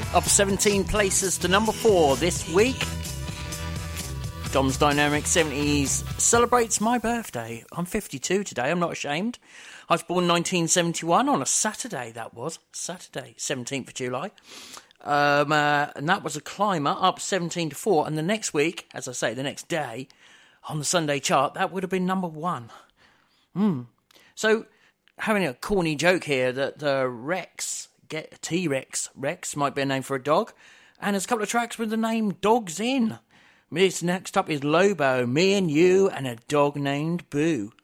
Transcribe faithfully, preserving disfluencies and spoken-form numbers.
Up seventeen places to number four this week. Dom's Dynamic seventies celebrates my birthday. I'm fifty-two today, I'm not ashamed. I was born nineteen seventy-one on a Saturday, that was. Saturday, seventeenth of July. Um, uh, and that was a climber, up seventeen to four. And the next week, as I say, the next day, on the Sunday chart, that would have been number one. Hmm. So, having a corny joke here that the Rex, get T-Rex, Rex might be a name for a dog. And there's a couple of tracks with the name Dogs in. This next up is Lobo, Me and You, and a dog named Boo.